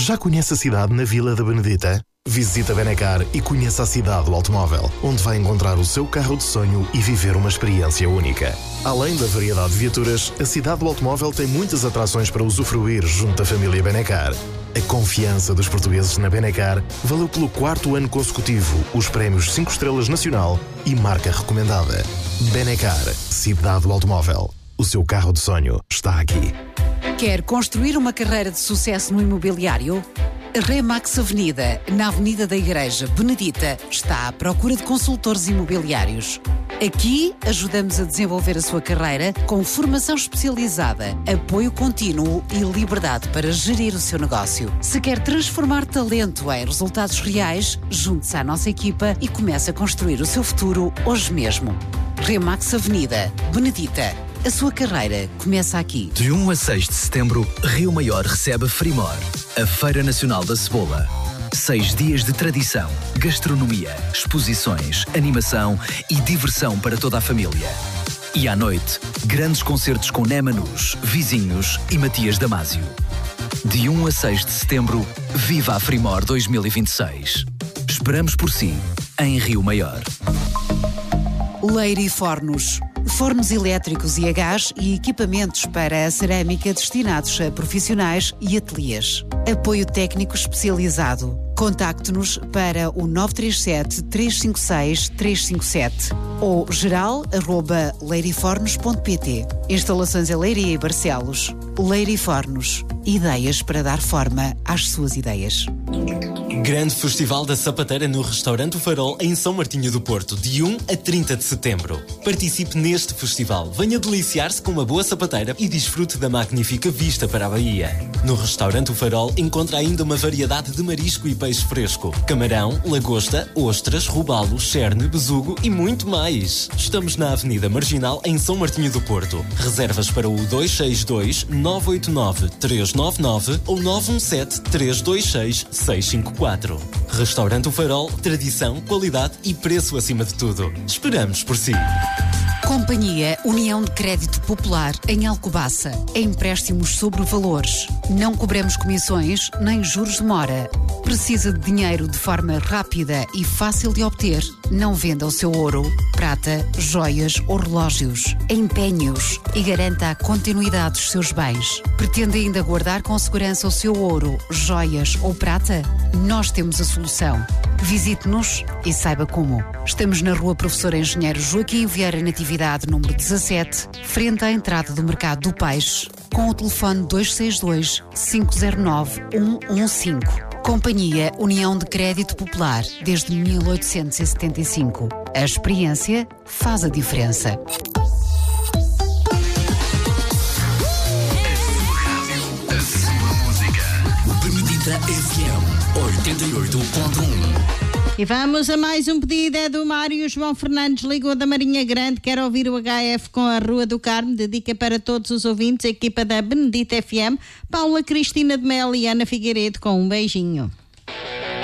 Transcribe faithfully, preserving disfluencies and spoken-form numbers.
Já conhece a cidade na Vila da Benedita? Visite a Benacar e conheça a cidade do automóvel, onde vai encontrar o seu carro de sonho e viver uma experiência única. Além da variedade de viaturas, a cidade do automóvel tem muitas atrações para usufruir junto à família Benacar. A confiança dos portugueses na Benacar valeu pelo quarto ano consecutivo os prémios cinco estrelas Nacional e marca recomendada. Benacar, cidade do automóvel. O seu carro de sonho está aqui. Quer construir uma carreira de sucesso no imobiliário? A Remax Avenida, na Avenida da Igreja Benedita, está à procura de consultores imobiliários. Aqui ajudamos a desenvolver a sua carreira com formação especializada, apoio contínuo e liberdade para gerir o seu negócio. Se quer transformar talento em resultados reais, junte-se à nossa equipa e comece a construir o seu futuro hoje mesmo. Remax Avenida, Benedita. A sua carreira começa aqui. De um a seis de setembro, Rio Maior recebe a Frimor, a Feira Nacional da Cebola. Seis dias de tradição, gastronomia, exposições, animação e diversão para toda a família. E à noite, grandes concertos com Némanos, Vizinhos e Matias Damasio. De um a seis de setembro, viva a Frimor dois mil e vinte e seis. Esperamos por si, em Rio Maior. Leire Fornos. Fornos elétricos e a gás e equipamentos para a cerâmica destinados a profissionais e ateliês. Apoio técnico especializado. Contacte-nos para o nove três sete, três cinco seis, três cinco sete ou geral arroba leirifornos ponto pt. Instalações em Leiria e Barcelos. Leire Fornos. Ideias para dar forma às suas ideias. Grande Festival da Sapateira no Restaurante O Farol em São Martinho do Porto, de um a trinta de setembro. Participe neste festival, venha deliciar-se com uma boa sapateira e desfrute da magnífica vista para a Bahia. No Restaurante O Farol encontra ainda uma variedade de marisco e peixe fresco, camarão, lagosta, ostras, robalo, cherne, besugo e muito mais. Estamos na Avenida Marginal em São Martinho do Porto. Reservas para o dois seis dois, nove oito nove, três nove nove ou nove um sete, três dois seis, seis cinco quatro. Restaurante O Farol, tradição, qualidade e preço acima de tudo. Esperamos por si. Companhia União de Crédito Popular em Alcobaça. Empréstimos sobre valores. Não cobramos comissões nem juros de mora. Precisa de dinheiro de forma rápida e fácil de obter? Não venda o seu ouro, prata, joias ou relógios. Empenhe-os e garanta a continuidade dos seus bens. Pretende ainda guardar com segurança o seu ouro, joias ou prata? Nós temos a solução. Visite-nos e saiba como. Estamos na Rua Professor Engenheiro Joaquim Vieira Natividade, número dezassete, frente à entrada do Mercado do Peixe, com o telefone dois seis dois, cinco zero nove, um um cinco. Companhia União de Crédito Popular, desde mil oitocentos e setenta e cinco. A experiência faz a diferença. A sua música. Benedita F M oitenta e oito ponto um. E vamos a mais um pedido, é do Mário João Fernandes, Lisboa da Marinha Grande, quer ouvir o H F com a Rua do Carmo, dedica para todos os ouvintes, a equipa da Benedita F M, Paula Cristina de Mel e Ana Figueiredo com um beijinho.